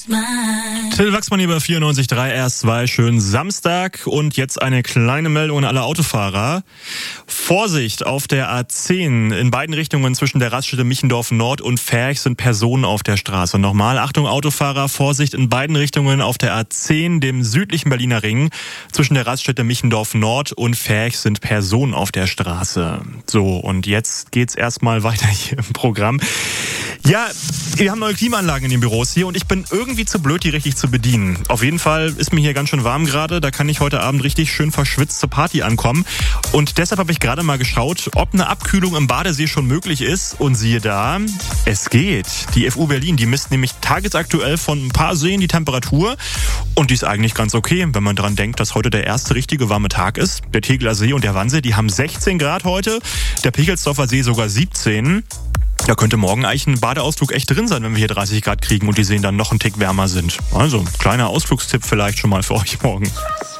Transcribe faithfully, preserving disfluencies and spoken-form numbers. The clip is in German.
Till Wachsmann hier bei vierundneunzig Komma drei R S zwei. Schönen Samstag und jetzt eine kleine Meldung an alle Autofahrer. Vorsicht auf der A zehn. In beiden Richtungen zwischen der Raststätte Michendorf Nord und Ferch sind Personen auf der Straße. Nochmal, Achtung Autofahrer, Vorsicht in beiden Richtungen auf der A zehn, dem südlichen Berliner Ring. Zwischen der Raststätte Michendorf Nord und Ferch sind Personen auf der Straße. So, und jetzt geht's erstmal weiter hier im Programm. Ja, wir haben neue Klimaanlagen in den Büros hier und ich bin irgendwie zu blöd, die richtig zu bedienen. Auf jeden Fall ist mir hier ganz schön warm gerade. Da kann ich heute Abend richtig schön verschwitzt zur Party ankommen. Und deshalb habe ich gerade mal geschaut, ob eine Abkühlung im Badesee schon möglich ist. Und siehe da, es geht. Die F U Berlin, die misst nämlich tagesaktuell von ein paar Seen die Temperatur. Und die ist eigentlich ganz okay, wenn man daran denkt, dass heute der erste richtige warme Tag ist. Der Tegeler See und der Wannsee, die haben sechzehn Grad heute. Der Pichelsdorfer See sogar siebzehn. Da könnte morgen eigentlich ein Badeausflug echt drin sein, wenn wir hier dreißig Grad kriegen und die Seen dann noch einen Tick wärmer sind. Also, kleiner Ausflugstipp vielleicht schon mal für euch morgen.